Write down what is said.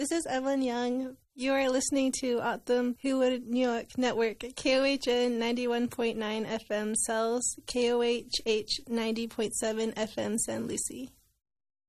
This is Evelyn Young. You are listening to Autumn Hewwood New York Network, KOHN 91.9 FM Cells, KOHH 90.7 FM San Lucie.